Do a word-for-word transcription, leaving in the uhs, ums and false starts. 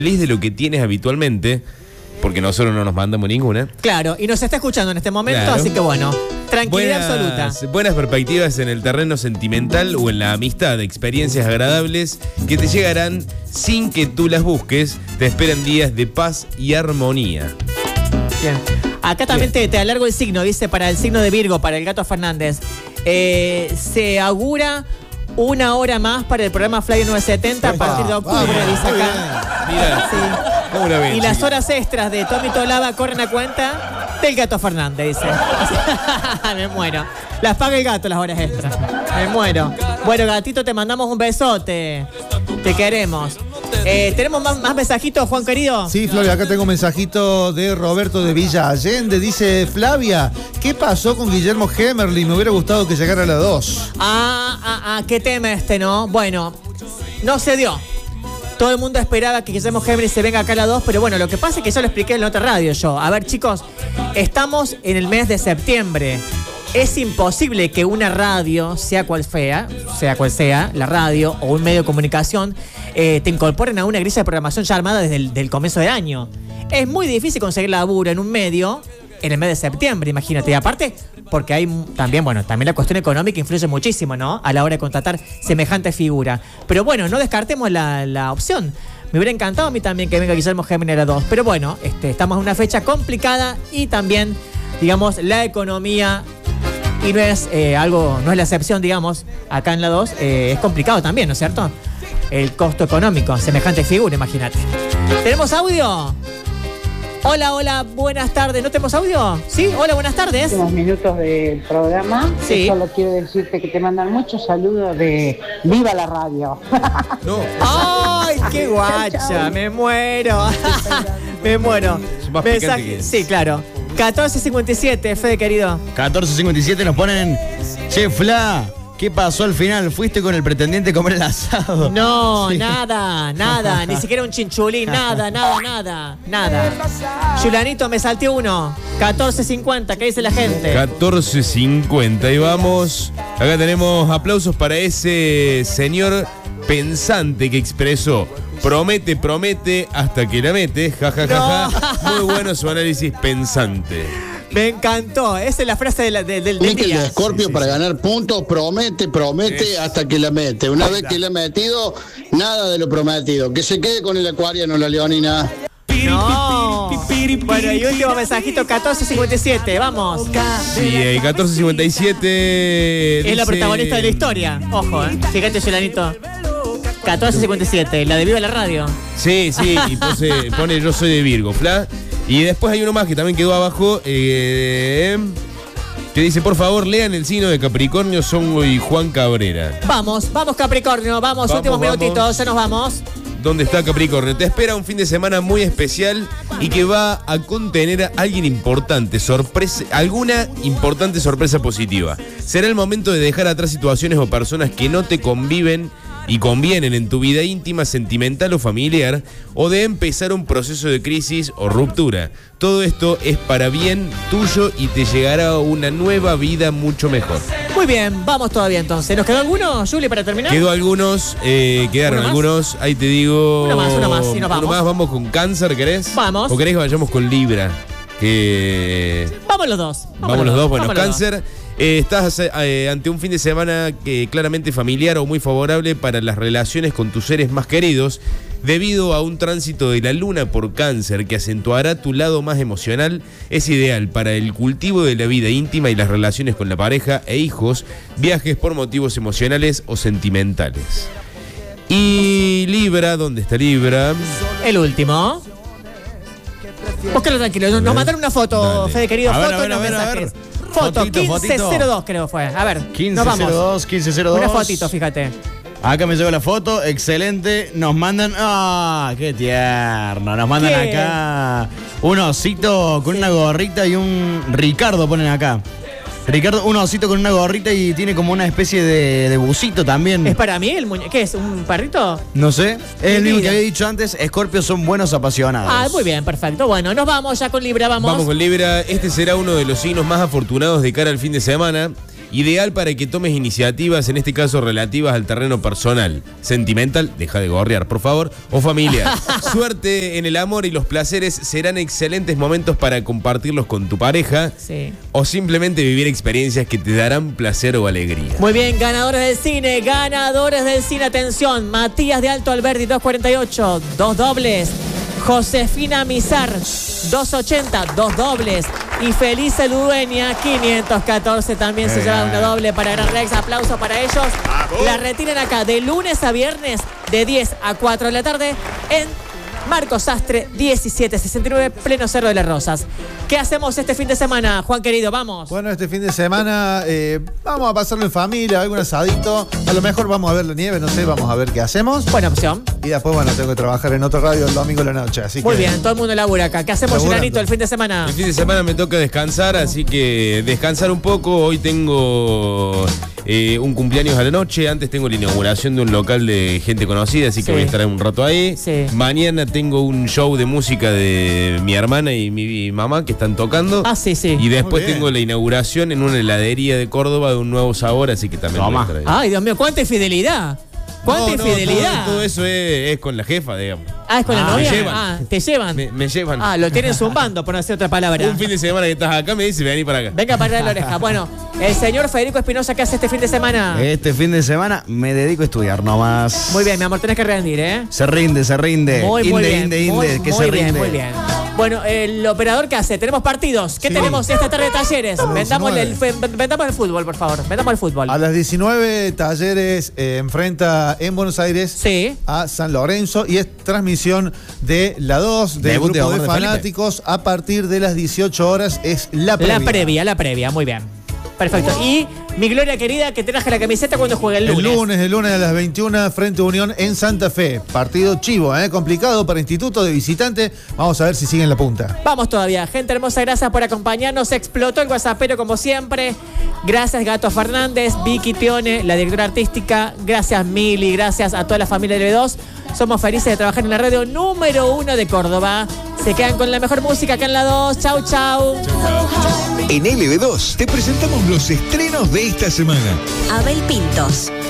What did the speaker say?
feliz de lo que tienes habitualmente, porque nosotros no nos mandamos ninguna. Claro, y nos está escuchando en este momento, Claro. así que bueno, tranquilidad Buenas, absoluta. buenas perspectivas en el terreno sentimental o en la amistad, experiencias agradables que te llegarán sin que tú las busques. Te esperan días de paz y armonía. Bien. Acá también te, te alargo el signo, dice, para el signo de Virgo, para el Gato Fernández. Eh, se augura una hora más para el programa Fly novecientos setenta a partir de octubre, vamos, dice muy acá. Mira, Sí. ¿cómo la ven, Y las chicos? horas extras de Tommy Tolaba corren a cuenta del Gato Fernández, dice. Me muero. Las paga el gato las horas extras. Me muero. Bueno, gatito, te mandamos un besote. Te queremos. Eh, ¿Tenemos más, más mensajitos, Juan querido? Sí, Flavia, acá tengo un mensajito de Roberto de Villa Allende. Dice, Flavia, ¿qué pasó con Guillermo Gemerly? Me hubiera gustado que llegara a la dos. Ah, ah, ah, qué tema este, ¿no? Bueno, no se dio. Todo el mundo esperaba que Guillermo Gemerly se venga acá a la dos, pero bueno, lo que pasa es que yo lo expliqué en la otra radio yo. A ver, chicos, estamos en el mes de septiembre. Es imposible que una radio, sea cual sea, sea cual sea, la radio o un medio de comunicación, eh, te incorporen a una grilla de programación ya armada desde el del comienzo del año. Es muy difícil conseguir laburo en un medio en el mes de septiembre, imagínate. Y aparte, porque hay también, bueno, también la cuestión económica influye muchísimo, ¿no? A la hora de contratar semejante figura. Pero bueno, no descartemos la, la opción. Me hubiera encantado a mí también que venga Guillermo Gemerly a la dos. Pero bueno, este, estamos en una fecha complicada y también, digamos, la economía... Y no es eh, algo, no es la excepción, digamos, acá en la dos, eh, es complicado también, ¿no es cierto? El costo económico, semejante figura, imagínate. ¿Tenemos audio? Hola, hola, buenas tardes. ¿No tenemos audio? ¿Sí? Hola, buenas tardes. Unos minutos del programa. Sí. Solo quiero decirte que te mandan muchos saludos de Viva la Radio. No, ¡Ay, qué guacha! Me muero. Me muero. Es más picante que- Sí, claro. catorce cincuenta y siete, Fede querido. catorce cincuenta y siete nos ponen, che, Fla, ¿qué pasó al final? ¿Fuiste con el pretendiente a comer el asado? No, Sí. nada, nada, ni siquiera un chinchulín, nada, nada, nada, nada. Yulanito, me salté uno. catorce cincuenta, ¿qué dice la gente? catorce cincuenta y vamos. Acá tenemos aplausos para ese señor pensante que expresó: promete, promete hasta que la mete. Ja, ja, ja, ja. Muy bueno su análisis pensante. Me encantó, esa es la frase de la- de- del, del Viste el día. de Scorpio Sí, sí, para sí. ganar puntos, promete, promete Sí. hasta que la mete. Una vez que la ha metido, nada de lo prometido. Que se quede con el acuariano, la leonina. No. Bueno, y último mensajito, catorce cincuenta y siete, vamos. Sí, el catorce cincuenta y siete. Es la dice- protagonista de la historia. Ojo, eh. Fíjate, Yulanito. catorce cincuenta y siete, la de Viva la Radio. Sí, sí, y pose- pone yo soy de Virgo, Fla. Y después hay uno más que también quedó abajo, eh, que dice, por favor, lean el signo de Capricornio, Songo y Juan Cabrera. Vamos, vamos Capricornio, vamos, Vamos, últimos vamos. minutitos, ya nos vamos. ¿Dónde está Capricornio? Te espera un fin de semana muy especial y que va a contener a alguien importante, sorpresa, alguna importante sorpresa positiva. Será el momento de dejar atrás situaciones o personas que no te conviven y convienen en tu vida íntima, sentimental o familiar, o de empezar un proceso de crisis o ruptura. Todo esto es para bien tuyo y te llegará una nueva vida mucho mejor. Muy bien, vamos todavía entonces. ¿Nos quedó alguno, Juli, para terminar? Quedó algunos, eh, quedaron ¿Uno más? algunos, ahí te digo. Uno más, uno más, y nos vamos. Uno más, vamos con Cáncer, ¿querés? Vamos. ¿O querés que vayamos con Libra? Que... Vamos los dos. Vamos los dos, bueno, vamos los dos. Cáncer, eh, estás eh, ante un fin de semana que claramente familiar o muy favorable para las relaciones con tus seres más queridos, debido a un tránsito de la luna por Cáncer que acentuará tu lado más emocional. Es ideal para el cultivo de la vida íntima y las relaciones con la pareja e hijos, viajes por motivos emocionales o sentimentales. Y Libra, ¿dónde está Libra? El último. Búscalo tranquilo. Nos nos mandaron una foto, Dale. Fede querido. A ver, Foto a ver, y los a ver, a ver. mensajes. Foto, Fotito, quince cero fotito. dos creo fue. A ver, quince nos cero vamos. dos, quince cero dos. Una fotito, fíjate. Acá me llegó la foto, excelente. Nos mandan. ¡Ah! ¡Qué tierno! Nos mandan ¿Qué? acá un osito con una gorrita y un. Ricardo ponen acá. Ricardo, un osito con una gorrita y tiene como una especie de, de busito también. ¿Es para mí el muñeco? ¿Qué es? ¿Un perrito? No sé. Es el mismo Mira. que había dicho antes. Escorpios son buenos apasionados. Ah, muy bien, perfecto. Bueno, nos vamos ya con Libra, vamos. Vamos con Libra. Este será uno de los signos más afortunados de cara al fin de semana. Ideal para que tomes iniciativas, en este caso relativas al terreno personal, sentimental, deja de gorrear, por favor, o familiar. Suerte en el amor y los placeres serán excelentes momentos para compartirlos con tu pareja, Sí. o simplemente vivir experiencias que te darán placer o alegría. Muy bien, ganadores del cine, ganadores del cine, atención, Matías de Alto Alberdi, dos cuarenta y ocho, dos dobles, Josefina Mizar, dos ochenta, dos dobles, y Felice Ludueña, quinientos catorce, también se lleva una doble para Gran Rex, aplauso para ellos. La retiran acá de lunes a viernes, de diez a cuatro de la tarde, en Marcos Sastre, diecisiete sesenta y nueve, pleno Cerro de las Rosas. ¿Qué hacemos este fin de semana, Juan querido? Vamos. Bueno, este fin de semana eh, vamos a pasarlo en familia, algún asadito. A lo mejor vamos a ver la nieve, no sé, vamos a ver qué hacemos. Buena opción. Y después, bueno, tengo que trabajar en otro radio el domingo a la noche. Así Muy que, bien, todo el mundo labura acá. ¿Qué hacemos, Laburando. Giranito, el fin de semana? El fin de semana me toca descansar, así que descansar un poco. Hoy tengo eh, un cumpleaños a la noche. Antes tengo la inauguración de un local de gente conocida, así que Sí. voy a estar un rato ahí. Sí. Mañana tengo un show de música de mi hermana y mi mamá que están tocando. Ah, sí, sí. Y después Muy bien. tengo la inauguración en una heladería de Córdoba de un nuevo sabor, así que también voy a Toma. estar ahí. Ay, Dios mío, cuánta infidelidad. Cuánta No, no, infidelidad. todo, todo eso es, es con la jefa, digamos. Ah, es con la Ah, novia. me llevan. Ah, te llevan. Me, me llevan. Ah, lo tienen zumbando, por no decir otra palabra. Un fin de semana que estás acá me dice, vení para acá. Venga para la oreja. Bueno, el señor Federico Espinosa, ¿qué hace este fin de semana? Este fin de semana me dedico a estudiar nomás. Muy bien, mi amor, tenés que rendir, ¿eh? Se rinde, se rinde. Muy, muy inde, bien. inde, inde, muy, que muy se bien, rinde. muy bien. Bueno, el operador, ¿qué hace? Tenemos partidos. ¿Qué Sí. tenemos esta tarde de talleres? Vendamos el, diecinueve. fe- vendamos el fútbol, por favor. Vendamos el fútbol. a las diecinueve, Talleres eh, enfrenta en Buenos Aires Sí. a San Lorenzo y es transmisión de la dos del Debut de grupo de, Omar de Felipe. fanáticos a partir de las dieciocho horas es la previa. La previa, la previa, muy bien. Perfecto. Y mi Gloria querida, que traje la camiseta cuando juegue el El lunes. lunes, el lunes a las veintiuna, frente a Unión en Santa Fe. Partido chivo, ¿eh? Complicado para Instituto de visitante. Vamos a ver si siguen la punta. Vamos todavía. Gente hermosa, gracias por acompañarnos. Explotó el WhatsAppero como siempre. Gracias Gato Fernández, Vicky Tione, la directora artística. Gracias Mili, gracias a toda la familia de B dos. Somos felices de trabajar en la radio número uno de Córdoba. Se quedan con la mejor música acá en la dos. Chau, chau. En L B dos te presentamos los estrenos de esta semana. Abel Pintos,